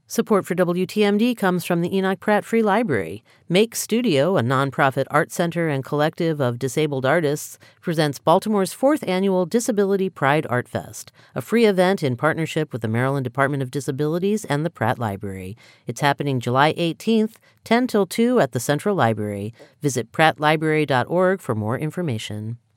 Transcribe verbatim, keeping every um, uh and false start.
Support for W T M D comes from the Enoch Pratt Free Library. Make Studio, a nonprofit art center and collective of disabled artists, presents Baltimore's fourth annual Disability Pride Art Fest, a free event in partnership with the Maryland Department of Disabilities and the Pratt Library. It's happening July eighteenth, ten till two at the Central Library. Visit pratt library dot org for more information.